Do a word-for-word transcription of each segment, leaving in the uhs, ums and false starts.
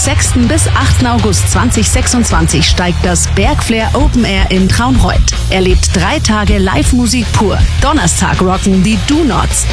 sechsten bis achten August zweitausendsechsundzwanzig steigt das Bergflair Open Air in Traunreut. Erlebt drei Tage Live-Musik pur. Donnerstag rocken die Do-Nots,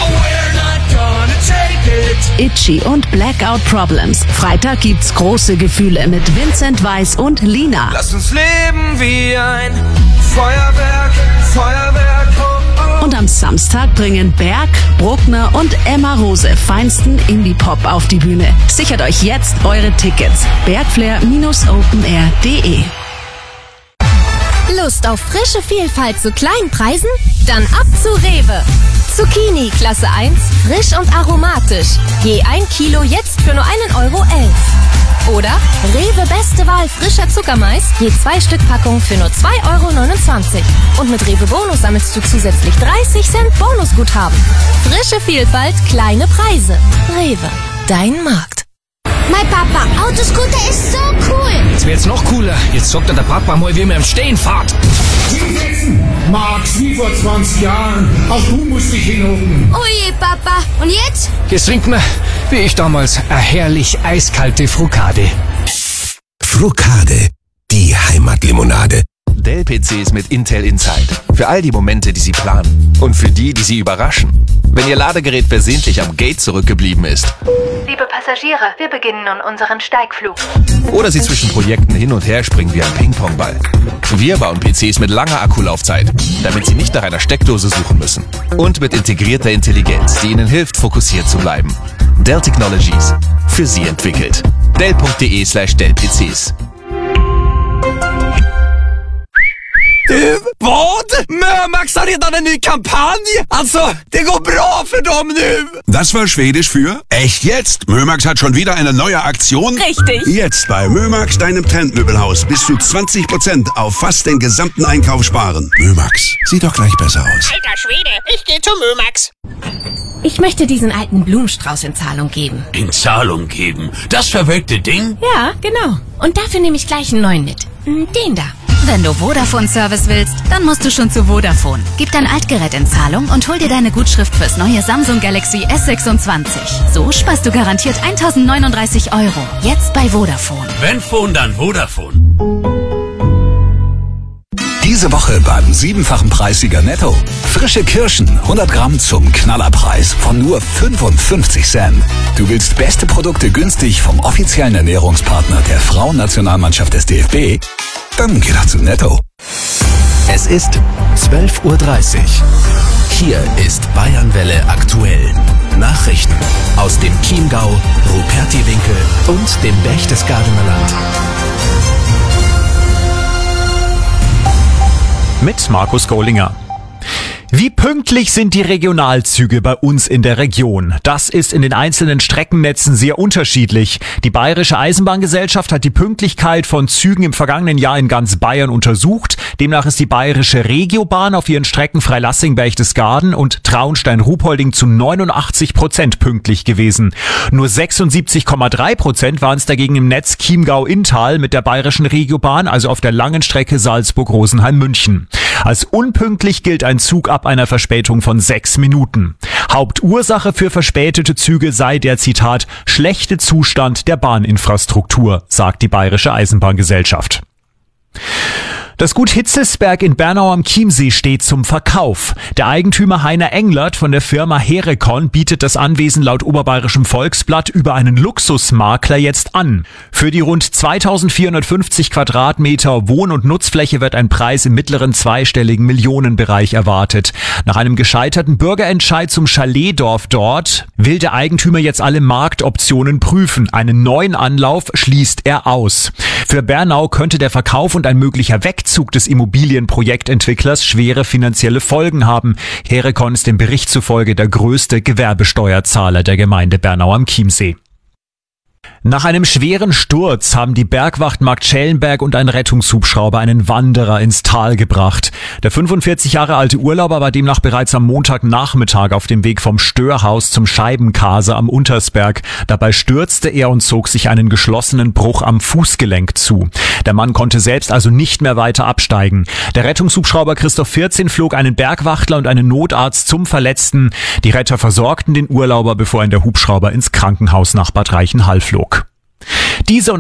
Itchy und Blackout Problems. Freitag gibt's große Gefühle mit Vincent Weiss und Lina. Lass uns leben wie ein Feuerwerk, Feuerwerk. Oh, oh. Und am Samstag bringen Berg, Bruckner und Emma Rose feinsten Indie-Pop auf die Bühne. Sichert euch jetzt eure Tickets. bergflair Bindestrich open air punkt de. Lust auf frische Vielfalt zu kleinen Preisen? Dann ab zu Rewe. Zucchini Klasse eins, frisch und aromatisch. Je ein Kilo jetzt für nur einen Euro elf. Oder Rewe Beste Wahl frischer Zuckermais, je zwei Stück Packung für nur zwei Euro neunundzwanzig. Und mit Rewe Bonus sammelst du zusätzlich dreißig Cent Bonusguthaben. Frische Vielfalt, kleine Preise. Rewe, dein Markt. Mein Papa, Autoscooter ist so cool. Jetzt wird's noch cooler. Jetzt sagt er der Papa mal, wie man im Stehen fährt. Hinsetzen! Max, wie vor zwanzig Jahren. Auch du musst dich hinhocken. Oh je, Papa. Und jetzt? Jetzt trinkt man, wie ich damals, eine herrlich eiskalte Frukade. Frukade, die Heimatlimonade. Dell-P Cs mit Intel Inside. Für all die Momente, die Sie planen. Und für die, die Sie überraschen. Wenn Ihr Ladegerät versehentlich am Gate zurückgeblieben ist. Liebe Passagiere, wir beginnen nun unseren Steigflug. Oder Sie zwischen Projekten hin und her springen wie ein Ping-Pong-Ball. Wir bauen P Cs mit langer Akkulaufzeit, damit Sie nicht nach einer Steckdose suchen müssen. Und mit integrierter Intelligenz, die Ihnen hilft, fokussiert zu bleiben. Dell Technologies. Für Sie entwickelt. Dell punkt de slash Dell P Cs. Du, vad? Mörmax har redan en ny kampanj. Alltså, det går bra för dem nu. Das war Schwedisch für echt jetzt. Mömax hat schon wieder eine neue Aktion. Richtig. Jetzt bei Mömax, deinem Trendmöbelhaus, bis zu zwanzig Prozent auf fast den gesamten Einkauf sparen. Mömax, sieht doch gleich besser aus. Alter Schwede, ich gehe zu Mömax. Ich möchte diesen alten Blumenstrauß in Zahlung geben. In Zahlung geben? Das verwelkte Ding? Ja, genau. Und dafür nehme ich gleich einen neuen mit. Den da. Wenn du Vodafone-Service willst, dann musst du schon zu Vodafone. Gib dein Altgerät in Zahlung und hol dir deine Gutschrift fürs neue Samsung Galaxy S sechsundzwanzig. So sparst du garantiert tausendneununddreißig Euro. Jetzt bei Vodafone. Wenn Phone, dann Vodafone. Diese Woche beim siebenfachen Preissieger Netto. Frische Kirschen, hundert Gramm zum Knallerpreis von nur fünfundfünfzig Cent. Du willst beste Produkte günstig vom offiziellen Ernährungspartner der Frauennationalmannschaft des D F B? Dann geh doch zu Netto. Es ist zwölf Uhr dreißig. Hier ist Bayernwelle aktuell. Nachrichten aus dem Chiemgau, Rupertiwinkel und dem Berchtesgadener Land. Mit Markus Gollinger. Wie pünktlich sind die Regionalzüge bei uns in der Region? Das ist in den einzelnen Streckennetzen sehr unterschiedlich. Die Bayerische Eisenbahngesellschaft hat die Pünktlichkeit von Zügen im vergangenen Jahr in ganz Bayern untersucht. Demnach ist die Bayerische Regiobahn auf ihren Strecken Freilassing-Berchtesgaden und Traunstein-Ruhpolding zu neunundachtzig Prozent pünktlich gewesen. Nur sechsundsiebzig Komma drei Prozent waren es dagegen im Netz Chiemgau-Inntal mit der Bayerischen Regiobahn, also auf der langen Strecke Salzburg-Rosenheim-München. Als unpünktlich gilt ein Zug ab einer Verspätung von sechs Minuten. Hauptursache für verspätete Züge sei der, Zitat, schlechte Zustand der Bahninfrastruktur, sagt die Bayerische Eisenbahngesellschaft. Das Gut Hitzelsberg in Bernau am Chiemsee steht zum Verkauf. Der Eigentümer Heiner Englert von der Firma Herecon bietet das Anwesen laut Oberbayerischem Volksblatt über einen Luxusmakler jetzt an. Für die rund zweitausendvierhundertfünfzig Quadratmeter Wohn- und Nutzfläche wird ein Preis im mittleren zweistelligen Millionenbereich erwartet. Nach einem gescheiterten Bürgerentscheid zum Chaletdorf dort will der Eigentümer jetzt alle Marktoptionen prüfen. Einen neuen Anlauf schließt er aus. Für Bernau könnte der Verkauf und ein möglicher Wegzug des Immobilienprojektentwicklers schwere finanzielle Folgen haben. Herecon ist dem Bericht zufolge der größte Gewerbesteuerzahler der Gemeinde Bernau am Chiemsee. Nach einem schweren Sturz haben die Bergwacht Marktschellenberg und ein Rettungshubschrauber einen Wanderer ins Tal gebracht. Der fünfundvierzig Jahre alte Urlauber war demnach bereits am Montagnachmittag auf dem Weg vom Störhaus zum Scheibenkase am Untersberg. Dabei stürzte er und zog sich einen geschlossenen Bruch am Fußgelenk zu. Der Mann konnte selbst also nicht mehr weiter absteigen. Der Rettungshubschrauber Christoph vierzehn flog einen Bergwachtler und einen Notarzt zum Verletzten. Die Retter versorgten den Urlauber, bevor ihn der Hubschrauber ins Krankenhaus nach Bad Reichenhall flog. Diese und